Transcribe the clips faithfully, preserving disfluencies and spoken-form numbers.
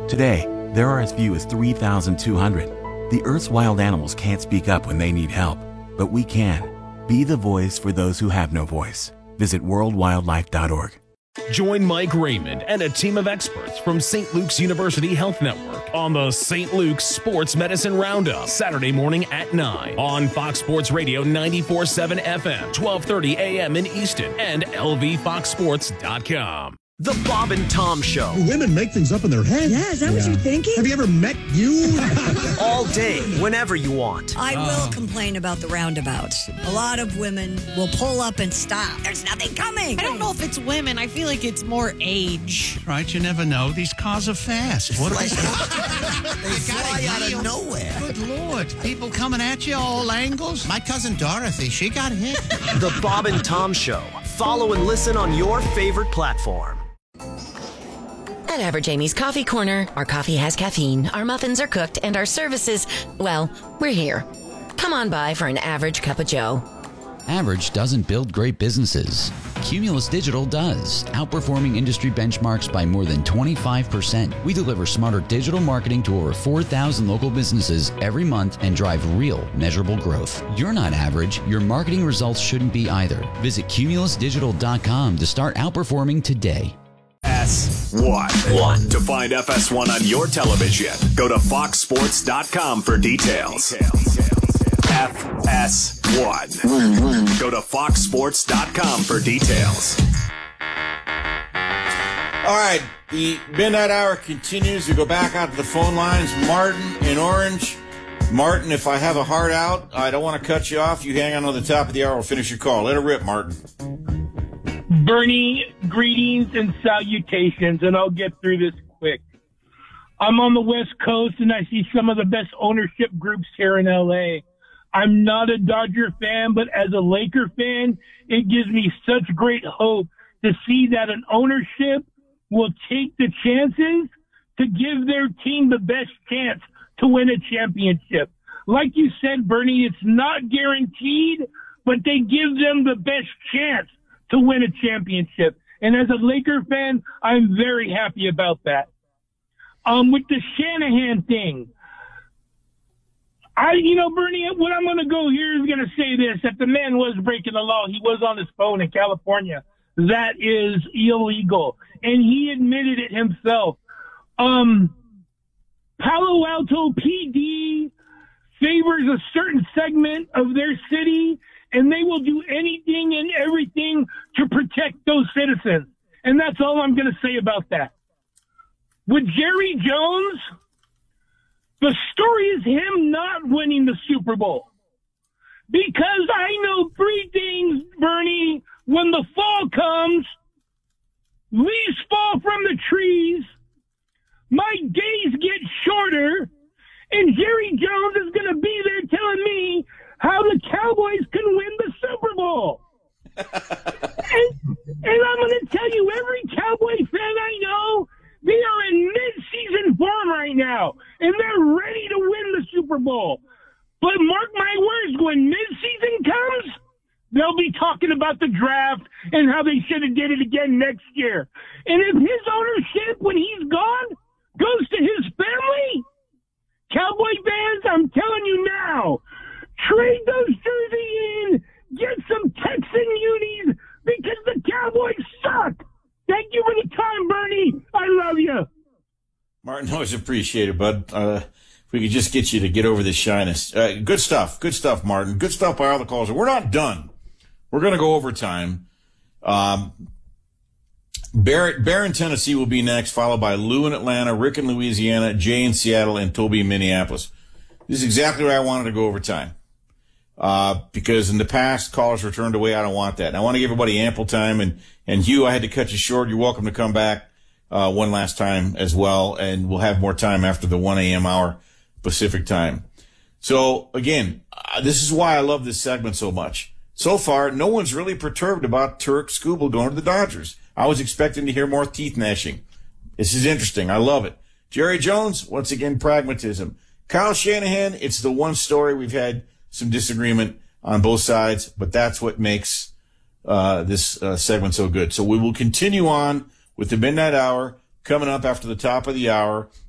Today, there are as few as three thousand two hundred. The Earth's wild animals can't speak up when they need help, but we can. Be the voice for those who have no voice. Visit world wildlife dot org. Join Mike Raymond and a team of experts from Saint Luke's University Health Network on the Saint Luke's Sports Medicine Roundup, Saturday morning at nine on Fox Sports Radio ninety-four point seven F M, twelve thirty A M in Easton, and L V fox sports dot com. The Bob and Tom Show. Women make things up in their head. Yeah, is that yeah. what you're thinking? Have you ever met you? All day, whenever you want. I uh. will complain about the roundabouts. A lot of women will pull up and stop. There's nothing coming. I don't know if it's women. I feel like it's more age. Right, you never know. These cars are fast. What like, they fly out of nowhere. Good Lord. People coming at you all angles. My cousin Dorothy, she got hit. The Bob and Tom Show. Follow and listen on your favorite platform. At Average Amy's Coffee Corner, our coffee has caffeine, our muffins are cooked, and our services, well, we're here. Come on by for an average cup of joe. Average doesn't build great businesses. Cumulus Digital does, outperforming industry benchmarks by more than twenty-five percent. We deliver smarter digital marketing to over four thousand local businesses every month and drive real, measurable growth. You're not average. Your marketing results shouldn't be either. Visit cumulus digital dot com to start outperforming today. F S one. One. To find F S one on your television, go to fox sports dot com for details. F S one. Go to fox sports dot com for details. All right, the Midnight Hour continues. We go back out to the phone lines. Martin in Orange. Martin, if I have a heart out, I don't want to cut you off. You hang on to the top of the hour. We'll finish your call. Let it rip, Martin. Bernie, greetings and salutations, and I'll get through this quick. I'm on the West Coast, and I see some of the best ownership groups here in L A. I'm not a Dodger fan, but as a Laker fan, it gives me such great hope to see that an ownership will take the chances to give their team the best chance to win a championship. Like you said, Bernie, it's not guaranteed, but they give them the best chance to win a championship. And as a Laker fan, I'm very happy about that. Um, with the Shanahan thing, I, you know, Bernie, what I'm going to go here is going to say this, that the man was breaking the law. He was on his phone in California. That is illegal. And he admitted it himself. Um, Palo Alto P D favors a certain segment of their city, and they will do anything and everything to protect those citizens. And that's all I'm going to say about that. With Jerry Jones, the story is him not winning the Super Bowl. Because I know three things, Bernie. When the fall comes, leaves fall from the trees, my days get shorter, and Jerry Jones is going to be there telling me how the Cowboys can win the Super Bowl. and, and I'm going to tell you, every Cowboy fan I know, they are in mid-season form right now, and they're ready to win the Super Bowl. But mark my words, when mid-season comes, they'll be talking about the draft and how they should have did it again next year. And if his ownership, when he's gone, goes to his family, Cowboy fans, I'm telling you now, trade those jerseys in, get some Texan unis, because the Cowboys suck. Thank you for the time, Bernie. I love you. Martin, always appreciated, bud. Uh, if we could just get you to get over this shyness. Uh, good stuff. Good stuff, Martin. Good stuff by all the calls. We're not done. We're going to go overtime. Um, Bear, Bear in Tennessee will be next, followed by Lou in Atlanta, Rick in Louisiana, Jay in Seattle, and Toby in Minneapolis. This is exactly where I wanted to go overtime. Uh, because in the past, callers were turned away. I don't want that. And I want to give everybody ample time. And, and Hugh, I had to cut you short. You're welcome to come back, uh, one last time as well. And we'll have more time after the one a.m. hour Pacific time. So again, uh, this is why I love this segment so much. So far, no one's really perturbed about Turk Skubal going to the Dodgers. I was expecting to hear more teeth gnashing. This is interesting. I love it. Jerry Jones, once again, pragmatism. Kyle Shanahan, it's the one story we've had some disagreement on both sides, but that's what makes uh this uh, segment so good. So we will continue on with the Midnight Hour coming up after the top of the hour.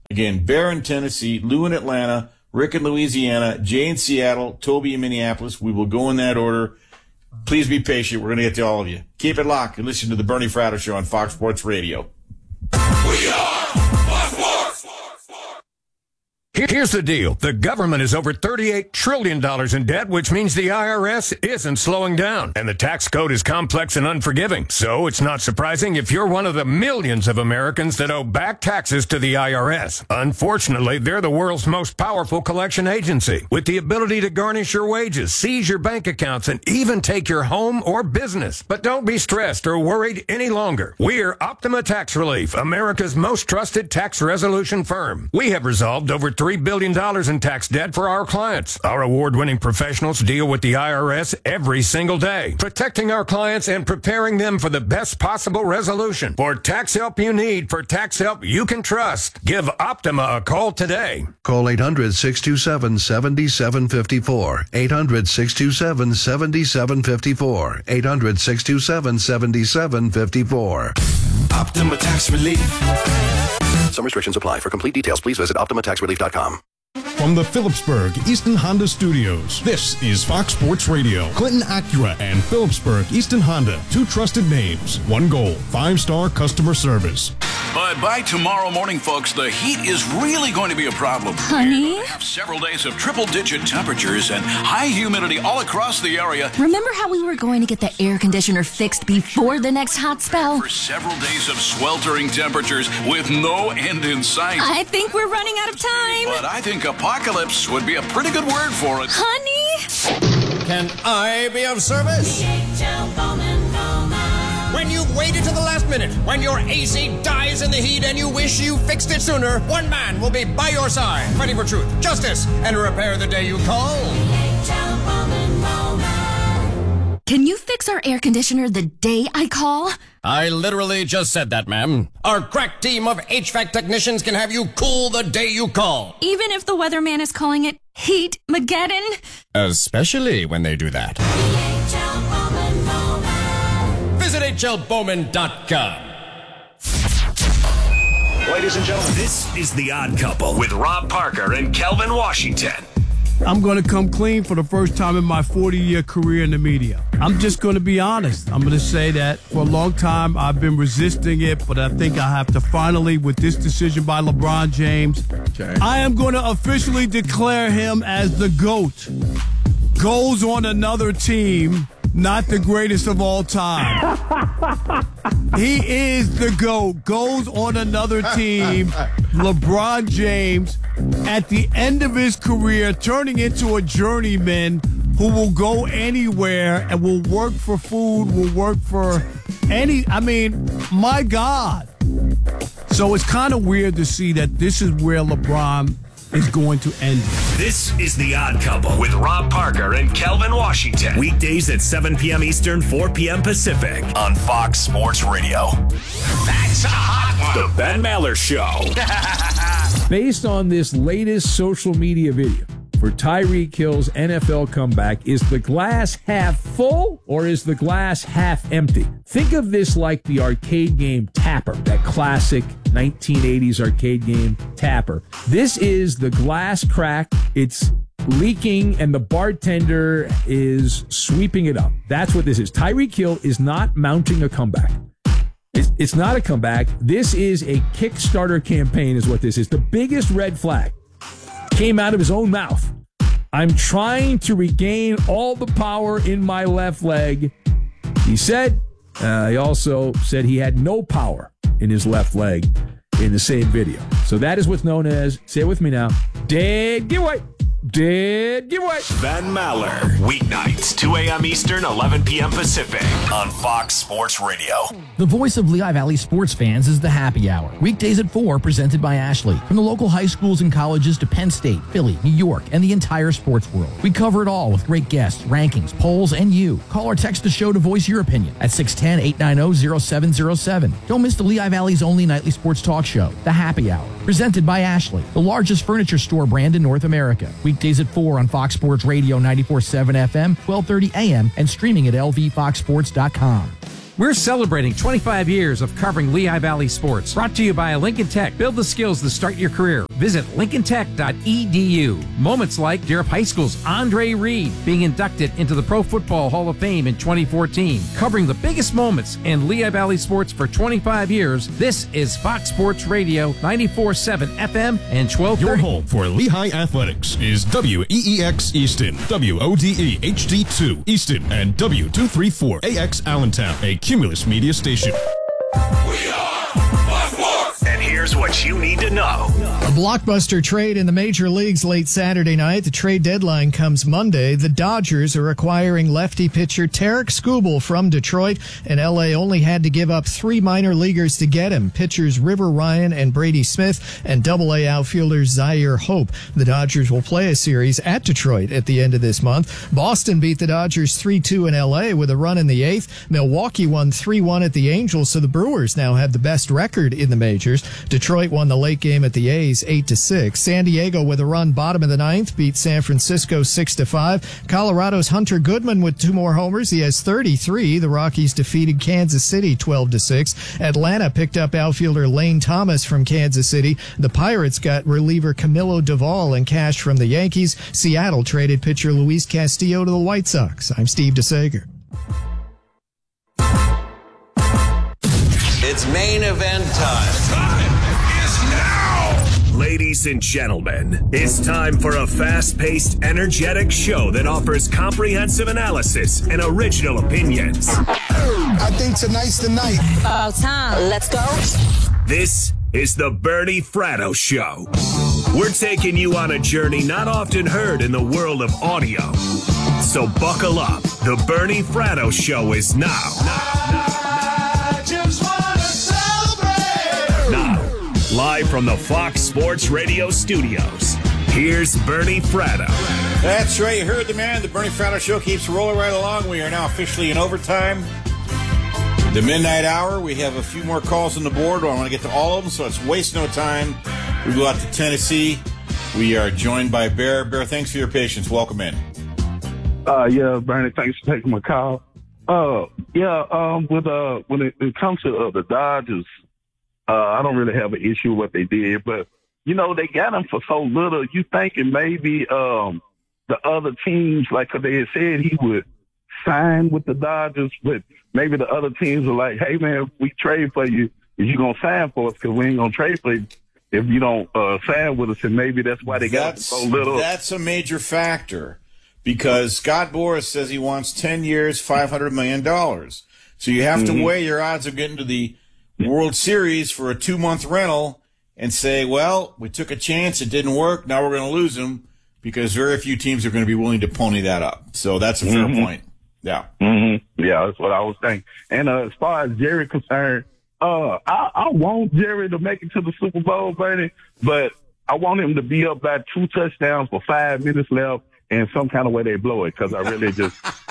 Again, Bear in Tennessee, Lou in Atlanta, Rick in Louisiana, Jay in Seattle, Toby in Minneapolis. We will go in that order. Please be patient. We're going to get to all of you. Keep it locked and listen to the Bernie Fratto Show on Fox Sports Radio. We are Fox Sports. Here's the deal. The government is over thirty-eight trillion dollars in debt, which means the I R S isn't slowing down. And the tax code is complex and unforgiving. So it's not surprising if you're one of the millions of Americans that owe back taxes to the I R S. Unfortunately, they're the world's most powerful collection agency, with the ability to garnish your wages, seize your bank accounts, and even take your home or business. But don't be stressed or worried any longer. We're Optima Tax Relief, America's most trusted tax resolution firm. We have resolved over three billion dollars in tax debt for our clients. Our award-winning professionals deal with the I R S every single day, protecting our clients and preparing them for the best possible resolution. For tax help you need, for tax help you can trust, give Optima a call today. Call eight hundred, six two seven, seven seven five four. eight hundred, six two seven, seven seven five four. eight hundred, six two seven, seven seven five four. Optima Tax Relief. Some restrictions apply. For complete details, please visit optima tax relief dot com. From the Phillipsburg Easton Honda Studios, this is Fox Sports Radio. Clinton Acura and Phillipsburg Easton Honda, two trusted names, one goal, five-star customer service. But by tomorrow morning, folks, the heat is really going to be a problem. Honey? We're gonna have several days of triple-digit temperatures and high humidity all across the area. Remember how we were going to get the air conditioner fixed before the next hot spell? For several days of sweltering temperatures with no end in sight. I think we're running out of time. But I think apocalypse would be a pretty good word for it. Honey? Can I be of service? When you've waited to the last minute, when your A C dies in the heat and you wish you fixed it sooner, one man will be by your side, fighting for truth, justice, and repair the day you call. Can you fix our air conditioner the day I call? I literally just said that, ma'am. Our crack team of H V A C technicians can have you cool the day you call. Even if the weatherman is calling it Heat-mageddon? Especially when they do that. Visit H L Bowman dot com. Ladies and gentlemen, this is The Odd Couple with Rob Parker and Kelvin Washington. I'm going to come clean for the first time in my forty-year career in the media. I'm just going to be honest. I'm going to say that for a long time I've been resisting it, but I think I have to finally, with this decision by LeBron James, okay. I am going to officially declare him as the GOAT. Goes on another team, not the greatest of all time. He is the GOAT. Goes on another team. LeBron James, at the end of his career, turning into a journeyman who will go anywhere and will work for food, will work for any, I mean, my God. So it's kind of weird to see that this is where LeBron is going to end it. This is The Odd Couple with Rob Parker and Kelvin Washington. Weekdays at seven p.m. Eastern, four p.m. Pacific on Fox Sports Radio. That's a hot one. The Ben Maller Show. Based on this latest social media video for Tyreek Hill's N F L comeback, is the glass half full or is the glass half empty? Think of this like the arcade game Tapper, that classic nineteen eighties arcade game Tapper. This is the glass crack. It's leaking and the bartender is sweeping it up. That's what this is. Tyreek Hill is not mounting a comeback. It's, it's not a comeback. This is a Kickstarter campaign is what this is. The biggest red flag came out of his own mouth. I'm trying to regain all the power in my left leg. He said, uh, he also said he had no power in his left leg in the same video. So that is what's known as, say it with me now, dead giveaway. Dead giveaway. Ben Maller. Weeknights, two a.m. Eastern, eleven p.m. Pacific on Fox Sports Radio. The voice of Lehigh Valley sports fans is the Happy Hour. Weekdays at four, presented by Ashley. From the local high schools and colleges to Penn State, Philly, New York, and the entire sports world. We cover it all with great guests, rankings, polls, and you. Call or text the show to voice your opinion at six one zero, eight nine zero, zero seven zero seven. Don't miss the Lehigh Valley's only nightly sports talk show, The Happy Hour. Presented by Ashley, the largest furniture store brand in North America. Weekdays at four on Fox Sports Radio ninety-four point seven F M, twelve thirty A M, and streaming at L V fox sports dot com. We're celebrating twenty-five years of covering Lehigh Valley sports. Brought to you by Lincoln Tech. Build the skills to start your career. Visit lincoln tech dot e d u. Moments like Derup High School's Andre Reed being inducted into the Pro Football Hall of Fame in twenty fourteen. Covering the biggest moments in Lehigh Valley sports for twenty-five years, this is Fox Sports Radio, ninety-four point seven F M and twelve thirty. Your home for Lehigh Athletics is W E E X Easton, W O D E H D two Easton, and W two thirty-four A X Allentown, a Cumulus Media station. And here's what you need to know. A blockbuster trade in the major leagues late Saturday night. The trade deadline comes Monday. The Dodgers are acquiring lefty pitcher Tarek Skubal from Detroit, and L A only had to give up three minor leaguers to get him. Pitchers River Ryan and Brady Smith, and double A outfielder Zaire Hope. The Dodgers will play a series at Detroit at the end of this month. Boston beat the Dodgers three two in L A with a run in the eighth. Milwaukee won three one at the Angels, so the Brewers now have the best record in the majors. Detroit won the late game at the A's eight to six. San Diego with a run bottom of the ninth beat San Francisco six to five. Colorado's Hunter Goodman with two more homers. He has thirty-three. The Rockies defeated Kansas City twelve to six. Atlanta picked up outfielder Lane Thomas from Kansas City. The Pirates got reliever Camilo Doval and cash from the Yankees. Seattle traded pitcher Luis Castillo to the White Sox. I'm Steve DeSager. It's main event time. Time is now! Ladies and gentlemen, it's time for a fast-paced, energetic show that offers comprehensive analysis and original opinions. I think tonight's the night. About time. Let's go. This is the Bernie Fratto Show. We're taking you on a journey not often heard in the world of audio. So buckle up. The Bernie Fratto Show is now. now, now. Now, live from the Fox Sports Radio studios, here's Bernie Fratto. That's right. You heard the man. The Bernie Fratto Show keeps rolling right along. We are now officially in overtime. The midnight hour. We have a few more calls on the board. I want to get to all of them, so let's waste no time. We go out to Tennessee. We are joined by Bear. Bear, thanks for your patience. Welcome in. Uh, yeah, Bernie, thanks for taking my call. Uh, yeah, um, with, uh, when it, it comes to uh, the Dodgers, Uh, I don't really have an issue with what they did, but, you know, they got him for so little. You thinking maybe um, the other teams, like they had said he would sign with the Dodgers, but maybe the other teams are like, hey, man, if we trade for you, is you going to sign for us? Because we ain't going to trade for you if you don't uh, sign with us, and maybe that's why they got him so little. That's a major factor because Scott Boras says he wants ten years, five hundred million dollars. So you have mm-hmm. to weigh your odds of getting to the World Series for a two-month rental and say, well, we took a chance, it didn't work, now we're going to lose him because very few teams are going to be willing to pony that up. So that's a fair mm-hmm. point. Yeah. Mm-hmm. Yeah, that's what I was thinking. And uh, as far as Jerry concerned, uh, I, I want Jerry to make it to the Super Bowl, Bernie, but I want him to be up by two touchdowns for five minutes left and some kind of way they blow it because I really just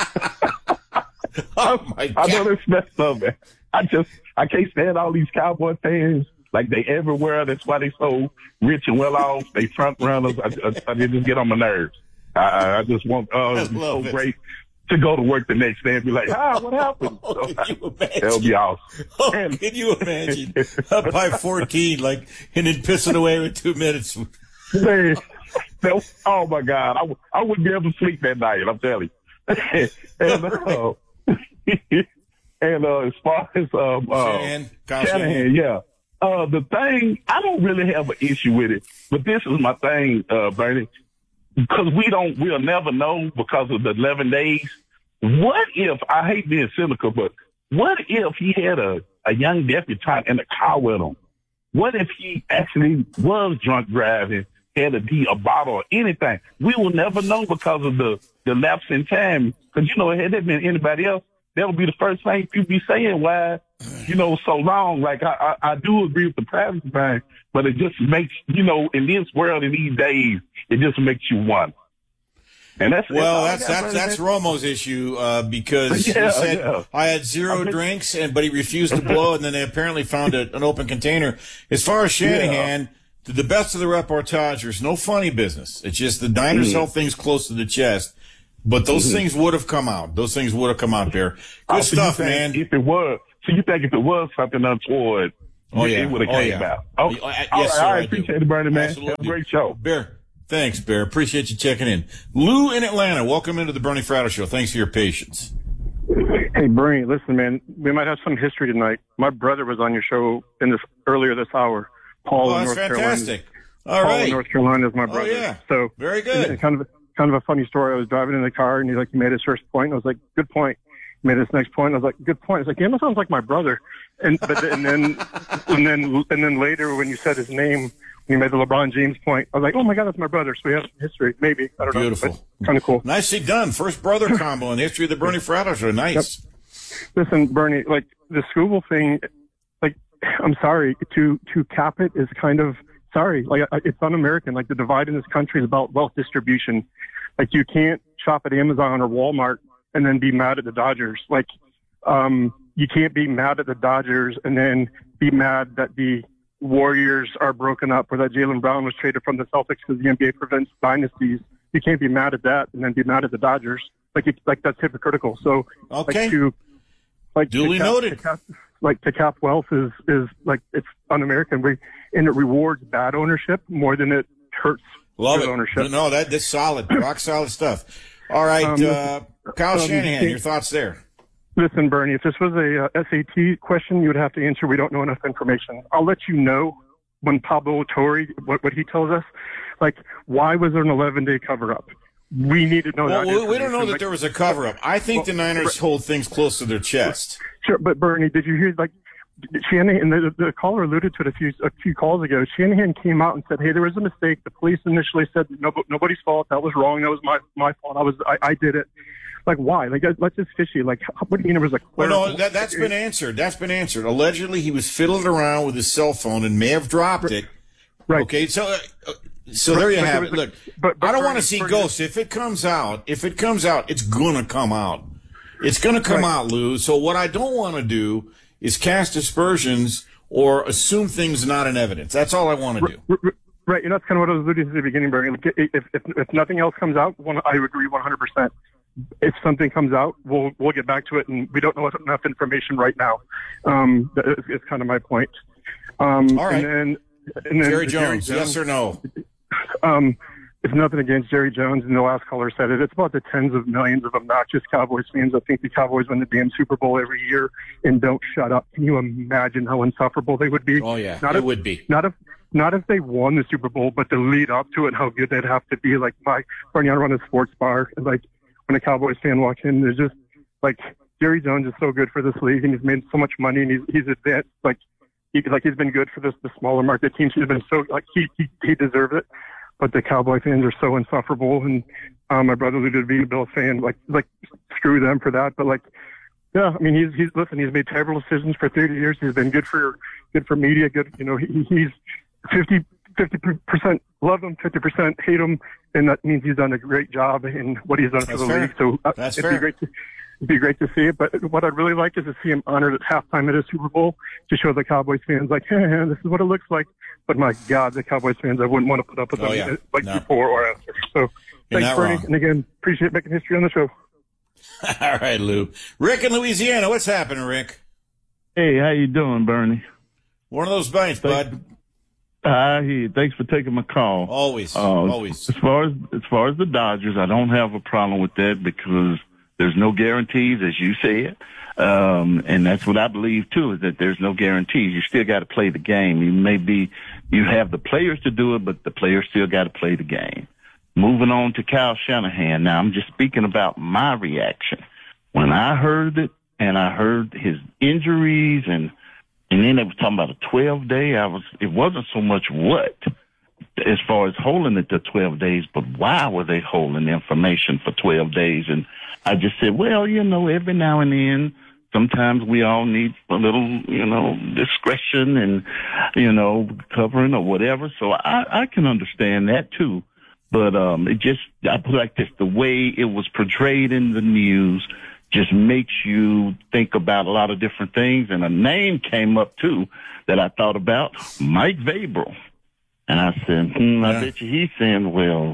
oh my God. I know it's messed up, man. I just, I can't stand all these Cowboy fans. Like, they everywhere. That's why they so rich and well off. They front runners. I, I, I just get on my nerves. I, I just want, uh, it's so it. great to go to work the next day and be like, ah, what happened? Oh, so, can you imagine? That'll be awesome. Oh, and, can you imagine? Up by fourteen, like, and then pissing away with two minutes. Man, that, oh, my God. I, w- I wouldn't be able to sleep that night, I'm telling you. and, uh, And uh, as far as um, uh, Shanahan, Shanahan, yeah, uh, the thing, I don't really have an issue with it, but this is my thing, uh, Bernie, because we don't, we'll never know because of the eleven days. What if, I hate being cynical, but what if he had a, a young debutante in the car with him? What if he actually was drunk driving, had a, D, a bottle or anything? We will never know because of the, the lapse in time. Because, you know, had there been anybody else, that would be the first thing people be saying, why, you know, so long. Like, I, I, I do agree with the privacy thing, but it just makes, you know, in this world, in these days, it just makes you wonder. And that's well, that's that's that's Romo's issue uh, because yeah, he said yeah. I had zero been... drinks, and but he refused to blow, and then they apparently found a, an open container. As far as Shanahan, yeah. to the best of the reportage, there's no funny business. It's just the Niners mm. held things close to the chest. But those Mm-hmm. things would have come out. Those things would have come out there. Good Oh, so you stuff, think man. If it was, so you think if it was something untoward, Oh, it, yeah. it would have Oh, came yeah. out. Oh, Y- I- all yes, right, sir, I I do. appreciate it, Bernie, man. Absolutely. Have a great show. Bear, thanks, Bear. Appreciate you checking in. Lou in Atlanta, welcome into the Bernie Fratto Show. Thanks for your patience. Hey, Bernie, listen, man, we might have some history tonight. My brother was on your show in this earlier this hour. Paul Oh, in that's North fantastic. Carolina. All Paul right. in North Carolina is my Oh, brother. yeah. So Very good. and kind of kind of a funny story. I was driving in the car, and he's like, "You made his first point." And I was like, "Good point." He made his next point. And I was like, "Good point." He's like, "Yeah, that sounds like my brother." And but and then and then and then later when you said his name, when you made the LeBron James point, I was like, "Oh my God, that's my brother." So we have some history, maybe. I don't Beautiful. know. Kind of cool. Nicely done. First brother combo in the history of the Bernie Fratto Show. Nice. Listen, Bernie, like the Scooble thing, like I'm sorry to to cap it is kind of sorry. Like I- it's un-American. Like the divide in this country is about wealth distribution. Like you can't shop at Amazon or Walmart and then be mad at the Dodgers. Like um, you can't be mad at the Dodgers and then be mad that the Warriors are broken up or that Jaylen Brown was traded from the Celtics because the N B A prevents dynasties. You can't be mad at that and then be mad at the Dodgers. Like it, like that's hypocritical. So Okay. like to like Duly to cap, noted. To cap, like to cap wealth is is like it's un-American. We and it rewards bad ownership more than it hurts Love good it. ownership. No, that that's solid. Rock solid stuff. All right, Um, uh, Kyle um, Shanahan, your thoughts there? Listen, Bernie, if this was a uh, S A T question, you would have to answer. We don't know enough information. I'll let you know when Pablo Torre, what, what he tells us. Like, why was there an eleven-day cover-up? We need to know Well, that. we, we don't know information. that Like, there was a cover up. I think well, the Niners hold things close to their chest. Sure, but Bernie, did you hear like Shanahan? The, the caller alluded to it a few a few calls ago. Shanahan came out and said, "Hey, there was a mistake. The police initially said no, nobody's fault. That was wrong. That was my my fault. I was I, I did it." Like why? Like that's just fishy. Like what do you mean it was a Well, clerical? no, that, that's been answered. That's been answered. Allegedly, he was fiddling around with his cell phone and may have dropped it. Right. Okay, so uh, so there you But have there it. was a- Look, but- but I don't want Bernie- to see Bernie- ghosts. If it comes out, if it comes out, it's gonna come out. It's gonna come Right. out, Lou. So what I don't want to do is cast aspersions or assume things not in evidence. That's all I want to do. R- r- Right, and that's kind of what I was alluding to at the beginning, Bernie. Like, if, if if nothing else comes out, one, I agree one hundred percent. If something comes out, we'll we'll get back to it, and we don't know enough information right now. Um, that is, is kind of my point. Um, All right. And then, and then Jerry the Jones, yes or no? Um, it's nothing against Jerry Jones, and the last caller said it. It's about the tens of millions of obnoxious Cowboys fans. I think the Cowboys win the damn Super Bowl every year and don't shut up. Can you imagine how insufferable they would be? Oh yeah, Not it if, would be. Not if not if they won the Super Bowl, but the lead up to it, how good they'd have to be. Like my Bernie, I run a sports bar, and like when a Cowboys fan walks in, there's just like Jerry Jones is so good for this league, and he's made so much money, and he's he's advanced like he like he's been good for this the smaller market teams. He's been so like he he, he deserves it. But the Cowboy fans are so insufferable, and um, my brother alluded to being a Bills fan. Like, like screw them for that. But like, yeah, I mean, he's he's listen. He's made terrible decisions for thirty years. He's been good for good for media. Good, you know, he, he's fifty percent love him, fifty percent hate him, and that means he's done a great job in what he's done That's for the fair. league. So uh, That's it'd fair. be great to. It'd be great to see it, but what I'd really like is to see him honored at halftime at a Super Bowl to show the Cowboys fans, like, hey, this is what it looks like. But my God, the Cowboys fans, I wouldn't want to put up with Oh, them yeah. like No. before or after. So You're thanks, not Bernie. wrong. And again, appreciate making history on the show. All right, Lou. Rick in Louisiana, what's happening, Rick? Hey, how you doing, Bernie? One of those bites, bud. I hear you. Thanks for taking my call. Always, Uh, always. As far as as far as the Dodgers, I don't have a problem with that because there's no guarantees, as you said, um, and that's what I believe too. Is that there's no guarantees. You still got to play the game. You may be, you have the players to do it, but the players still got to play the game. Moving on to Kyle Shanahan. Now I'm just speaking about my reaction when I heard it, and I heard his injuries and. And then they were talking about a twelve day. I was, it wasn't so much what, as far as holding it to twelve days, but why were they holding information for twelve days? And I just said, well, you know, every now and then, sometimes we all need a little, you know, discretion and, you know, covering or whatever. So I, I can understand that too. But, um, it just, I put it like this, the way it was portrayed in the news, just makes you think about a lot of different things. And a name came up, too, that I thought about, Mike Vrabel. And I said, hmm, I Yeah. bet you he's saying, well,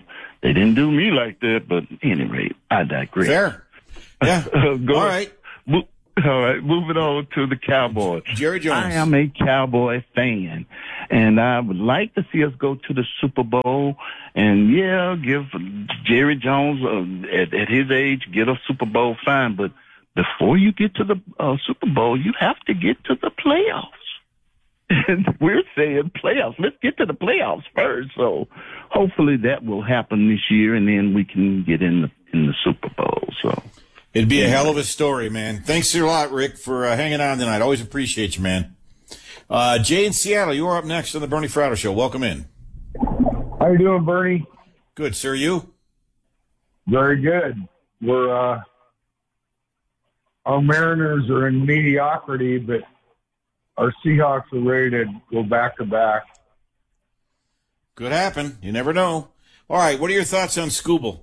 They didn't do me like that, but at any rate, I digress. Fair. Yeah. uh, go All right. Mo- all right. Moving on to the Cowboys. Jerry Jones. I am a Cowboy fan, and I would like to see us go to the Super Bowl. And yeah, give Jerry Jones uh, at, at his age get a Super Bowl, fine. But before you get to the uh, Super Bowl, you have to get to the playoffs. And we're saying playoffs. Let's get to the playoffs first. So hopefully that will happen this year, and then we can get in the in the Super Bowl. So it'd be a hell of a story, man. Thanks a lot, Rick, for uh, hanging on tonight. Always appreciate you, man. Uh, Jay in Seattle, you're up next on the Bernie Fratto Show. Welcome in. How you doing, Bernie? Good, sir. You? Very good. We're uh, our Mariners are in mediocrity, but our Seahawks are ready to go back to back. Could happen. You never know. All right. What are your thoughts on Scooble?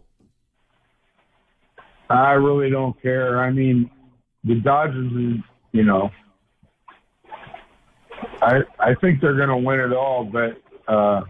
I really don't care. I mean, the Dodgers, is, you know, I I think they're going to win it all, but uh,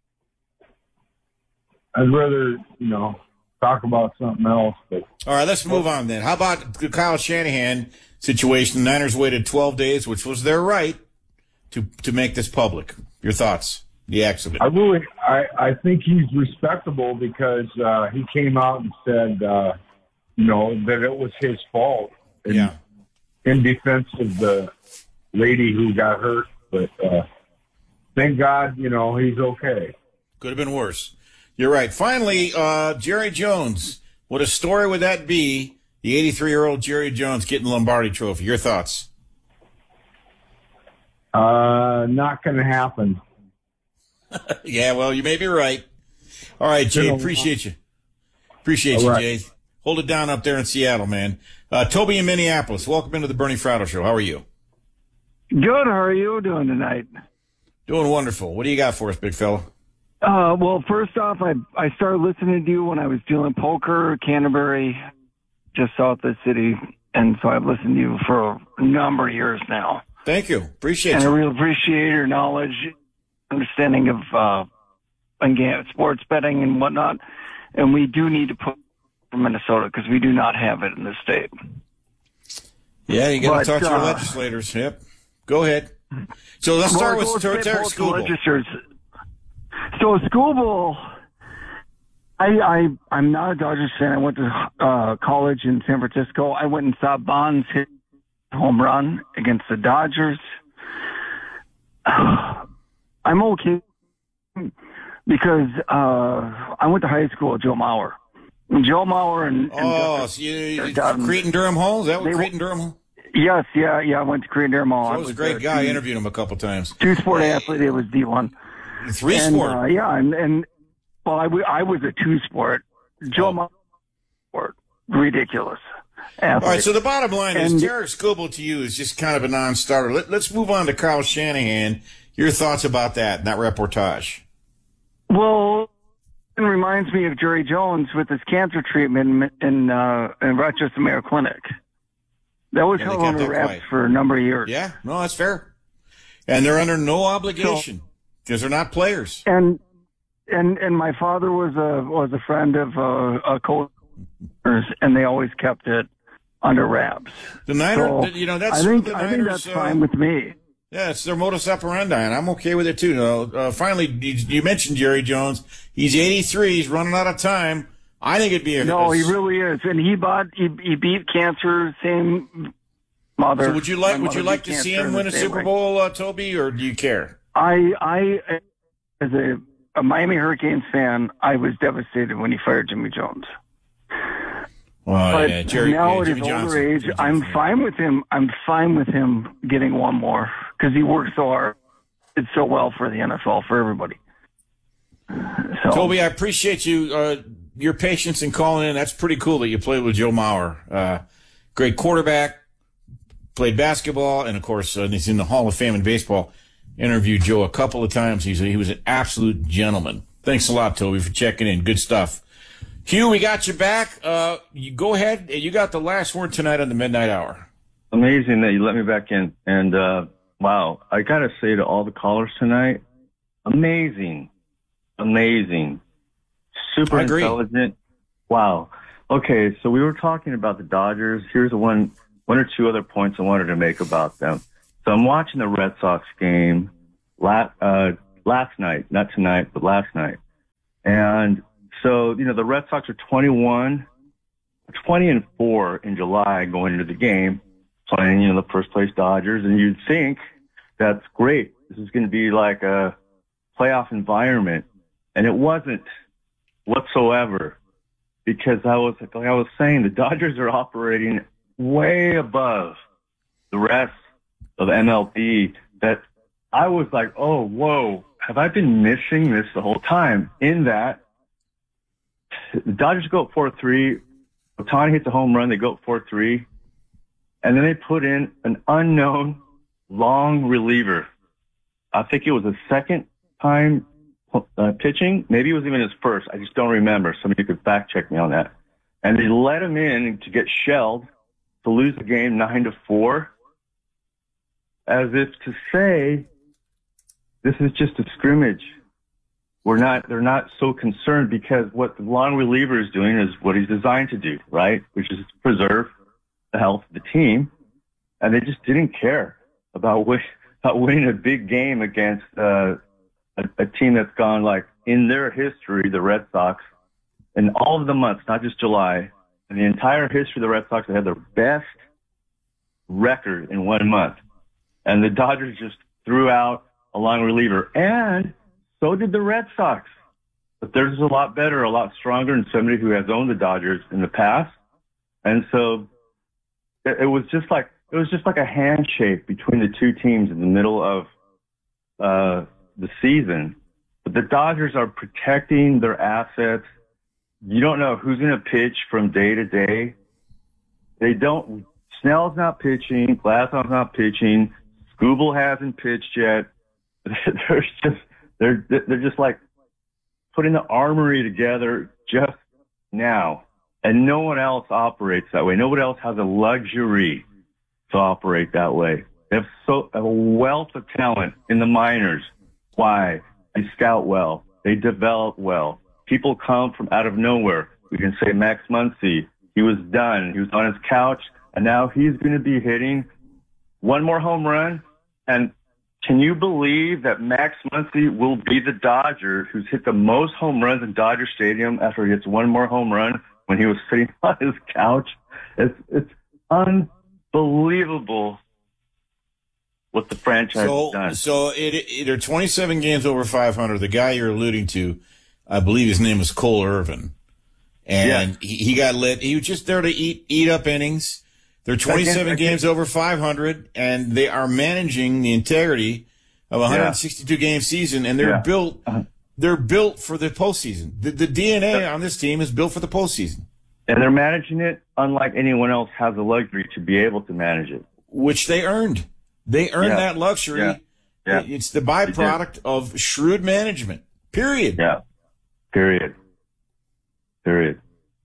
I'd rather, you know, talk about something else. But all right, let's move on then. How about the Kyle Shanahan situation? The Niners waited twelve days, which was their right, to to make this public. Your thoughts? The accident. I really, I, I think he's respectable because uh, he came out and said, uh, you know, that it was his fault. In, yeah. In defense of the lady who got hurt, but uh, thank God, you know, he's okay. Could have been worse. You're right. Finally, uh, Jerry Jones. What a story would that be? The eighty-three-year-old Jerry Jones getting the Lombardi Trophy. Your thoughts? Uh, not going to happen. Yeah, well, you may be right. All right, Jay, appreciate you. Appreciate All you, right. Jay. Hold it down up there in Seattle, man. Uh, Toby in Minneapolis, welcome into the Bernie Fratto Show. How are you? Good. How are you doing tonight? Doing wonderful. What do you got for us, big fella? Uh, well, first off, I I started listening to you when I was doing poker, Canterbury, just south of the city, and so I've listened to you for a number of years now. Thank you. Appreciate and you. I really appreciate your knowledge, understanding of uh, again, sports betting and whatnot. And we do need to put from Minnesota because we do not have it in the state. Yeah, you got to But, talk to your uh, legislators. Yep. Go ahead. So let's Well, start go with straight Tarek both the Skubal. legislators. So Skubal, I, I, I'm not a Dodgers fan. I went to uh, college in San Francisco. I went and saw Bonds hit a home run against the Dodgers. I'm okay because uh, I went to high school with Joe Mauer. And Joe Mauer and, and Oh, Justin- so you, you um, Creighton Durham Hall? Is that what they- Creighton Durham Hall? Yes, yeah, yeah. I went to Creighton Durham Hall. So I he was a great there guy. I two- interviewed him a couple times. Two sport athlete. It was D one. Three and, sport. Uh, yeah, and, and well, I, w- I was a two sport. Joe Oh. Mauer, sport, ridiculous. All right, so the bottom line is And- Tarek Skubal to you is just kind of a non-starter. Let, let's move on to Kyle Shanahan. Your thoughts about that and that reportage? Well, it reminds me of Jerry Jones with his cancer treatment in uh, in Rochester Mayo Clinic. That was Yeah, they held kept under that wraps quiet. for a number of years. Yeah, no, that's fair. And they're under no obligation because they're not players. And and and my father was a was a friend of uh, a coach, and they always kept it under wraps. The Niners, So, you know, that's I think the I think Niners, that's uh, fine with me. Yeah, it's their modus operandi, and I'm okay with it too. No, uh, finally, you, you mentioned Jerry Jones. He's eighty-three. He's running out of time. I think it'd be a No, a- he really is, and he bought he, he beat cancer. Same mother. So would you like My would you mother like beat to see cancer him in win the a same Super ring. Bowl, uh, Toby, or do you care? I I as a, a Miami Hurricanes fan, I was devastated when he fired Jimmy Jones. Well, but yeah, Jerry, now yeah, at his Jimmy older Johnson. age, I'm fine with him. I'm fine with him getting one more because he worked so hard, did so well for the N F L for everybody. So, Toby, I appreciate you uh, your patience in calling in. That's pretty cool that you played with Joe Mauer. Uh, great quarterback, played basketball, and of course uh, he's in the Hall of Fame in baseball. Interviewed Joe a couple of times. He's he was an absolute gentleman. Thanks a lot, Toby, for checking in. Good stuff. Hugh, we got you back. Uh, you go ahead. You got the last word tonight on the Midnight Hour. Amazing that you let me back in. And, uh, wow, I got to say to all the callers tonight, amazing, amazing. super I agree. intelligent. Wow. Okay, so we were talking about the Dodgers. Here's one, one or two other points I wanted to make about them. So I'm watching the Red Sox game last, uh, last night, not tonight, but last night. And so, you know, the Red Sox are twenty-one, twenty and four in July going into the game, playing, you know, the first place Dodgers. And you'd think that's great. This is going to be like a playoff environment. And it wasn't whatsoever, because I was, like I was saying, the Dodgers are operating way above the rest of M L B, that I was like, oh, whoa, have I been missing this the whole time? In that, the Dodgers go up four three, Ohtani hits a home run, they go up four three, and then they put in an unknown long reliever. I think it was a second time uh, pitching. Maybe it was even his first. I just don't remember. Somebody could fact check me on that. And they let him in to get shelled to lose the game nine to four, as if to say, this is just a scrimmage. We're not, they're not so concerned, because what the long reliever is doing is what he's designed to do, right? Which is to preserve the health of the team. And they just didn't care about, win, about winning a big game against uh, a, a team that's gone, like, in their history, the Red Sox, in all of the months, not just July, in the entire history of the Red Sox, they had their best record in one month. And the Dodgers just threw out a long reliever. And so did the Red Sox. But theirs is a lot better, a lot stronger, and somebody who has owned the Dodgers in the past. And so it, it was just like, it was just like a handshake between the two teams in the middle of uh, the season. But the Dodgers are protecting their assets. You don't know who's going to pitch from day to day. They don't, Snell's not pitching, Glasnow's not pitching, Skubal hasn't pitched yet. They're just, they're, they're just like putting the armory together just now. And no one else operates that way. Nobody else has a luxury to operate that way. They have so, a wealth of talent in the minors. Why? They scout well. They develop well. People come from out of nowhere. We can say Max Muncy. He was done. He was on his couch, and now he's going to be hitting one more home run. And can you believe that Max Muncy will be the Dodger who's hit the most home runs in Dodger Stadium after he hits one more home run when he was sitting on his couch? It's it's unbelievable what the franchise so, has done. So it, it are twenty-seven games over five hundred. The guy you're alluding to, I believe his name is Cole Irvin. And yeah. he, he got lit. He was just there to eat eat up innings. They're twenty-seven I can't, I games can't. over five hundred, and they are managing the integrity of a one hundred sixty-two yeah. game season, and they're yeah. built uh-huh. they're built for the postseason. The, the D N A yeah. on this team is built for the postseason. And they're managing it unlike anyone else has the luxury to be able to manage it. Which they earned. They earned yeah. that luxury. Yeah. Yeah. It's the byproduct of shrewd management. Period. Yeah. Period. Period.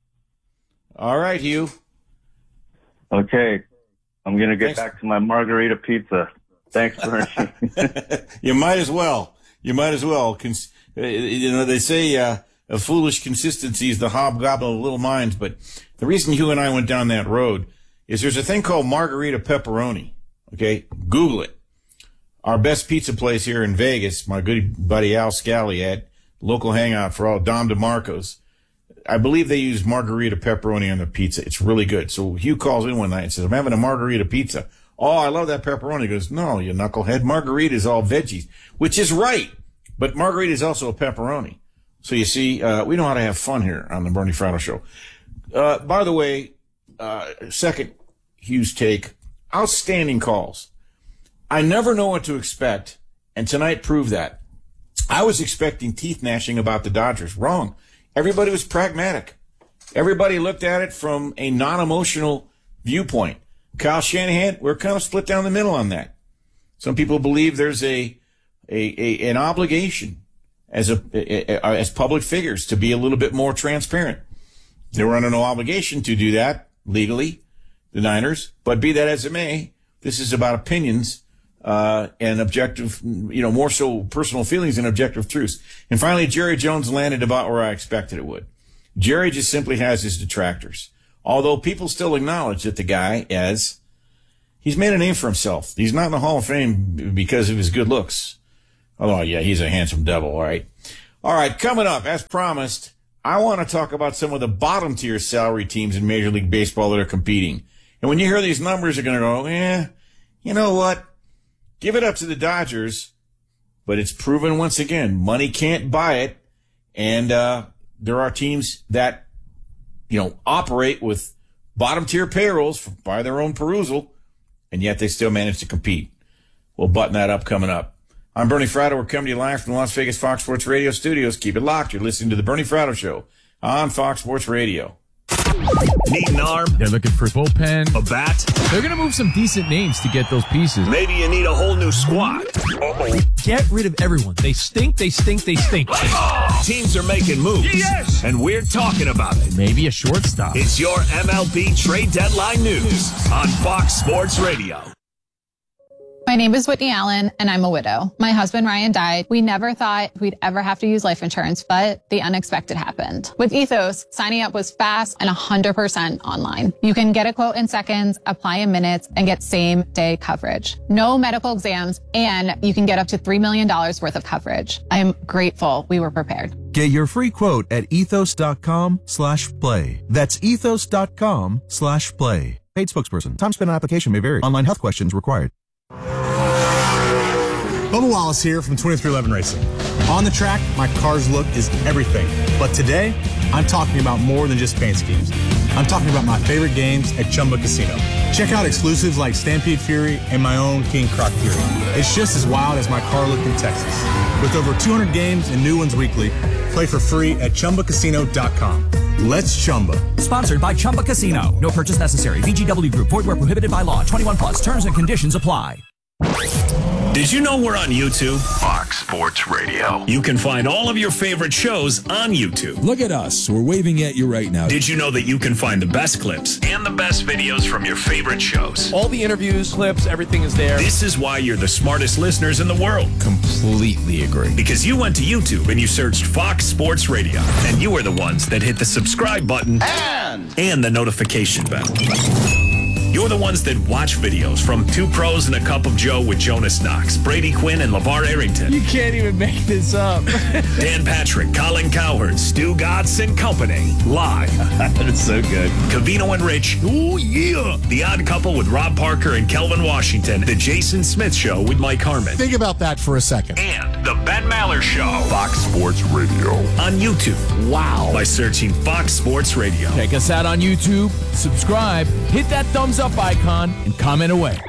All right, Hugh. Okay. I'm going to get Thanks. back to my margarita pizza. Thanks, Bernie. You might as well. You might as well. You know, they say uh, a foolish consistency is the hobgoblin of little minds, but the reason Hugh and I went down that road is there's a thing called margarita pepperoni. Okay? Google it. Our best pizza place here in Vegas, my good buddy Al Scally at local hangout for all, Dom DeMarco's. I believe they use margarita pepperoni on their pizza. It's really good. So Hugh calls in one night and says, I'm having a margarita pizza. Oh, I love that pepperoni. He goes, no, you knucklehead. Margarita is all veggies, which is right. But margarita is also a pepperoni. So you see, uh, we know how to have fun here on the Bernie Fratto Show. Uh, by the way, uh, second Hugh's take, outstanding calls. I never know what to expect, and tonight proved that. I was expecting teeth gnashing about the Dodgers. Wrong. Everybody was pragmatic. Everybody looked at it from a non-emotional viewpoint. Kyle Shanahan, we're kind of split down the middle on that. Some people believe there's a, a, a an obligation as a, a, a as public figures to be a little bit more transparent. They were under no obligation to do that legally, the Niners. But be that as it may, this is about opinions uh, and objective, you know, more so personal feelings and objective truths. And finally, Jerry Jones landed about where I expected it would. Jerry just simply has his detractors. Although people still acknowledge that the guy as he's made a name for himself. He's not in the Hall of Fame because of his good looks. Oh, yeah, he's a handsome devil, all right. All right, coming up, as promised, I want to talk about some of the bottom-tier salary teams in Major League Baseball that are competing. And when you hear these numbers, you're going to go, eh, you know what? Give it up to the Dodgers, but it's proven once again, money can't buy it, and uh, there are teams that, you know, operate with bottom-tier payrolls by their own perusal, and yet they still manage to compete. We'll button that up coming up. I'm Bernie Fratto. We're coming to you live from the Las Vegas Fox Sports Radio studios. Keep it locked. You're listening to the Bernie Fratto Show on Fox Sports Radio. Need an arm? They're looking for bullpen. A bat? They're going to move some decent names to get those pieces. Maybe you need a whole new squad. Uh-oh. Get rid of everyone. They stink, they stink, they stink. Oh. Teams are making moves. Yes! And we're talking about it. Maybe a shortstop. It's your M L B trade deadline news on Fox Sports Radio. My name is Whitney Allen, and I'm a widow. My husband, Ryan, died. We never thought we'd ever have to use life insurance, but the unexpected happened. With Ethos, signing up was fast and one hundred percent online. You can get a quote in seconds, apply in minutes, and get same-day coverage. No medical exams, and you can get up to three million dollars worth of coverage. I am grateful we were prepared. Get your free quote at ethos.com slash play. That's ethos.com slash play. Paid spokesperson. Time spent on application may vary. Online health questions required. Bubba Wallace here from twenty-three eleven Racing. On the track, my car's look is everything. But today, I'm talking about more than just paint schemes. I'm talking about my favorite games at Chumba Casino. Check out exclusives like Stampede Fury and my own King Croc Fury. It's just as wild as my car look in Texas. With over two hundred games and new ones weekly, play for free at chumba casino dot com. Let's Chumba. Sponsored by Chumba Casino. No purchase necessary. V G W Group. Void where prohibited by law. twenty-one plus. Terms and conditions apply. Did you know we're on YouTube? Fox Sports Radio. You can find all of your favorite shows on YouTube. Look at us. We're waving at you right now. Did you know that you can find the best clips and the best videos from your favorite shows? All the interviews, clips, everything is there. This is why you're the smartest listeners in the world. Completely agree. Because you went to YouTube and you searched Fox Sports Radio. And you were the ones that hit the subscribe button and, and the notification bell. You're the ones that watch videos from Two Pros and a Cup of Joe with Jonas Knox, Brady Quinn, and LeVar Arrington. You can't even make this up. Dan Patrick, Colin Cowherd, Stu Gatz and Company. Live. That's so good. Covino and Rich. Oh, yeah. The Odd Couple with Rob Parker and Kelvin Washington. The Jason Smith Show with Mike Harmon. Think about that for a second. And The Ben Maller Show. Fox Sports Radio. On YouTube. Wow. By searching Fox Sports Radio. Check us out on YouTube. Subscribe. Hit that thumbs up icon and comment away.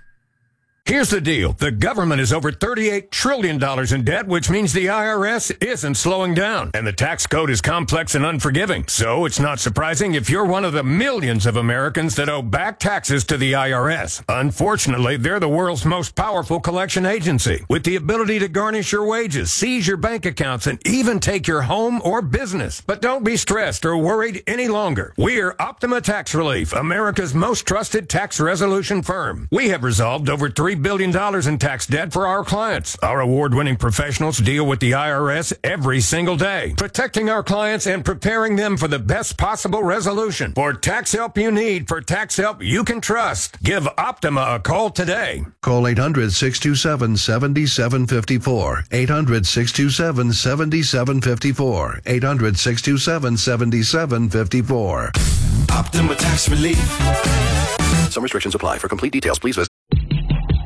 Here's the deal. The government is over thirty-eight trillion dollars in debt, which means the I R S isn't slowing down. And the tax code is complex and unforgiving. So it's not surprising if you're one of the millions of Americans that owe back taxes to the I R S. Unfortunately, they're the world's most powerful collection agency, with the ability to garnish your wages, seize your bank accounts, and even take your home or business. But don't be stressed or worried any longer. We're Optima Tax Relief, America's most trusted tax resolution firm. We have resolved over three billion dollars in tax debt for our clients. Our award-winning professionals deal with the I R S every single day, protecting our clients and preparing them for the best possible resolution. For tax help you need, for tax help you can trust, give Optima a call today. Call eight hundred, six two seven, seven seven five four. eight hundred, six two seven, seven seven five four. eight hundred, six two seven, seven seven five four. Optima Tax Relief. Some restrictions apply. For complete details, please visit